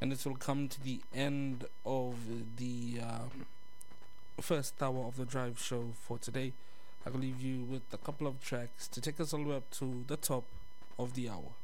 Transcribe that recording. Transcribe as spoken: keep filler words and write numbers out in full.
And this will come to the end of the um, first hour of the drive show for today. I will leave you with a couple of tracks to take us all the way up to the top of the hour.